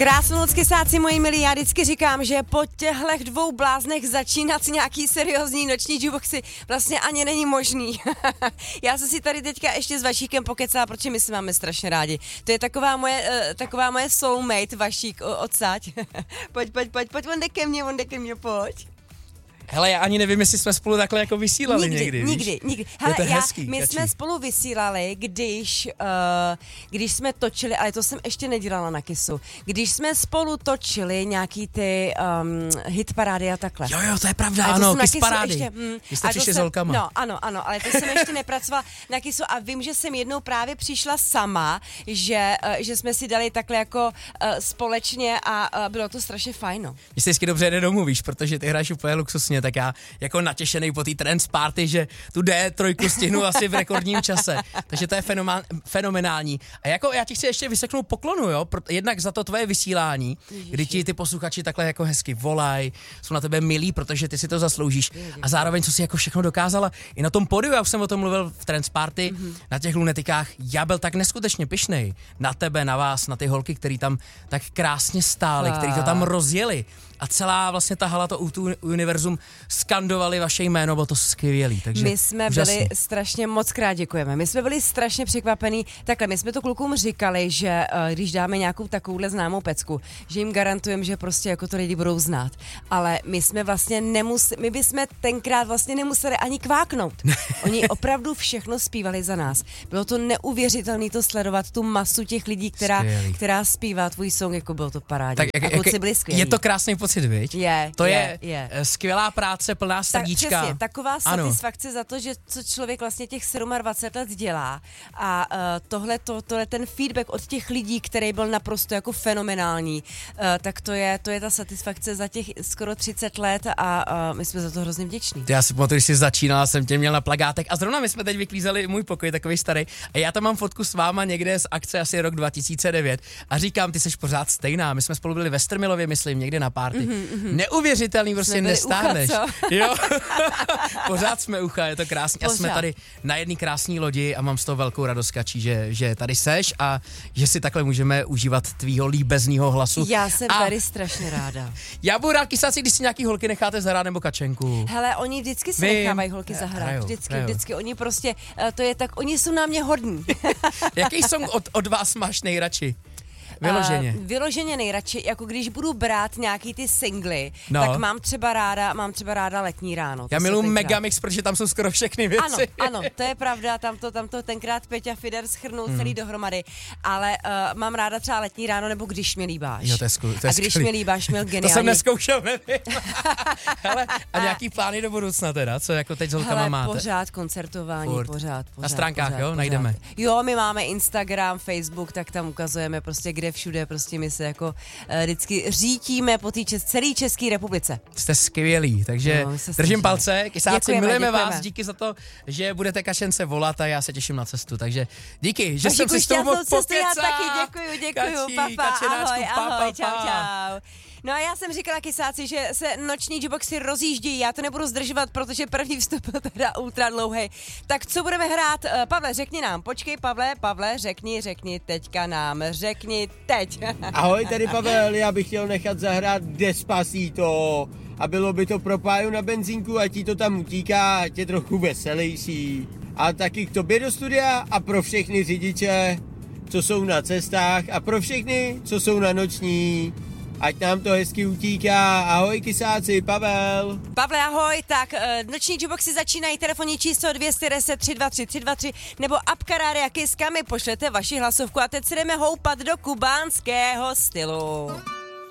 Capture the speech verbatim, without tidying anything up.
Krásnou noc, kysáci, moji milí, já vždycky říkám, že po těchto dvou bláznech začínat nějaký seriózní noční jukeboxy vlastně ani není možný. Já jsem si tady teďka ještě s Vašíkem pokecala, protože my se máme strašně rádi. To je taková moje, uh, taková moje soulmate, Vašík, odsaď. pojď, pojď, pojď, pojď, on jde ke mně, on jde ke mně, pojď. Hele, já ani nevím, jestli jsme spolu takhle jako vysílali nikdy, někdy, Nikdy, víš? nikdy. Hele, je to já, hezký, my kačí. jsme spolu vysílali, když, uh, když jsme točili, ale to jsem ještě nedělala na Kissu, když jsme spolu točili nějaký ty um, hitparády a takhle. Jo, jo, to je pravda, ale ano, Kiss Kiss parády. Ještě, mm, Vy jste přišli s holkama. No, ano, ano, ale to jsem ještě nepracovala na Kissu a vím, že jsem jednou právě přišla sama, že, uh, že jsme si dali takhle jako uh, společně a uh, bylo to strašně fajn. Mně se vždycky dobře nedomluvíš, protože ty hraješ úplně luxusně, tak já jako natěšený po té trance party, že tu D tři stihnu asi v rekordním čase. Takže to je fenomén, fenomenální. A jako já ti chci ještě vyseknout poklonu, jo, jednak za to tvoje vysílání, Ježiši. Kdy ti ty posluchači takhle jako hezky volají, jsou na tebe milí, protože ty si to zasloužíš. A zároveň, co si jako všechno dokázala i na tom podiu, já už jsem o tom mluvil v trance party, mm-hmm. na těch lunetikách, já byl tak neskutečně pyšnej na tebe, na vás, na ty holky, který tam tak krásně stály, který to tam rozjeli. A celá vlastně ta hala, to U dva univerzum skandovali vaše jméno, bylo to skvělý. Takže my jsme úžasný. byli strašně moc krát děkujeme. My jsme byli strašně překvapení. Takhle, my jsme to klukům říkali, že uh, když dáme nějakou takovouhle známou pecku, že jim garantujeme, že prostě jako to lidi budou znát. Ale my jsme vlastně nemuseli, my bychom tenkrát vlastně nemuseli ani kváknout. Oni opravdu všechno zpívali za nás. Bylo to neuvěřitelné to sledovat, tu masu těch lidí, která, která zpívá tvůj song, jako bylo to parádní. Tak, jak, a kluci byli skvělí. Je to krásný pocit, viď? Je, to je, je, je skvělá práce, plná srdíčka. Tak přesně, taková ano. satisfakce za to, že co člověk vlastně těch dvacet sedm let dělá a uh, tohle, to, tohle ten feedback od těch lidí, který byl naprosto jako fenomenální, uh, tak to je, to je ta satisfakce za těch skoro třicet let a uh, my jsme za to hrozně vděční. Já si pamatuju, když jsi začínala, jsem tě měl na plagátek a zrovna my jsme teď vyklízeli můj pokoj, takový starý, a já tam mám fotku s váma někde z akce asi rok dva tisíce devět a říkám, ty seš pořád stejná, my jsme spolu byli ve Strmilově, myslím, někde na party. Mm-hmm, mm-hmm. Neuvěřitelný, prostě nestáhneš. Ucha, jo? Pořád jsme ucha, je to krásný. Pořád. A jsme tady na jedné krásné lodi a mám z toho velkou radost, Kačí, že, že tady seš a že si takhle můžeme užívat tvýho líbezního hlasu. Já jsem a tady strašně ráda. Já budu rád, kysáci, když si nějaký holky necháte zahrát nebo Kačenku. Hele, oni vždycky se Vím. nechávají holky zahrát. Hrajou, vždycky, hrajou. vždycky. Oni prostě, to je tak, oni jsou na mě hodní. Jaký song od, od vás máš nejradši? Vyloženě. Uh, vyloženě nejradši, jako když budu brát nějaký ty singly, no. tak mám třeba ráda, mám třeba ráda Letní ráno. Já miluji Megamix, protože tam jsou skoro všechny věci. Ano, ano, to je pravda, tam to, tam to tenkrát Peťa Fider schrnul mm. celý dohromady, ale uh, mám ráda třeba Letní ráno, nebo Když mě líbáš. Jo, to je skvělý, to je a Když skvělý. mě líbáš měl geniální. To jsem neskoušel, nevím. Hele, a nějaký plány do budoucna teda, co jako teď s holkama Hele, máte? pořád koncertování, Furt. pořád, pořád. Na stránkách, pořád, jo, pořád. najdeme. Jo, my máme Instagram, Facebook, tak tam ukazujeme prostě kde všude, prostě my se jako uh, vždycky řítíme po té čes- celé České republice. Jste skvělí, takže no, držím palce, kysáci, děkujeme, milujeme děkujeme. vás, díky za to, že budete Kašence volat a já se těším na cestu, takže díky, že Vašíku, jsem si s tou mohl cestu, já pokecat. taky děkuju, děkuju, Kačí, papa, kačenáčku, ahoj, pa, ahoj, pa, čau, pa. čau. No a já jsem říkala kysáci, že se noční jukeboxy rozjíždí, já to nebudu zdržovat, protože první vstup byl teda ultra dlouhý. Tak co budeme hrát? Pavle, řekni nám, počkej Pavle, Pavle, řekni, řekni teďka nám, řekni teď. Ahoj, tady Pavel, já bych chtěl nechat zahrát Despacito a bylo by to pro Páju na benzínku, ať ti to tam utíká, ať je trochu veselější. A taky k tobě do studia a pro všechny řidiče, co jsou na cestách a pro všechny, co jsou na noční. Ať nám to hezky utíká. Ahoj kysáci, Pavel. Pavle, ahoj, tak noční jukeboxy začínají, telefonní číslo dvě set deset tři dva tři tři dva tři nebo apka Rádia Kiss, kam mi pošlete vaši hlasovku a teď se jdeme houpat do kubánského stylu.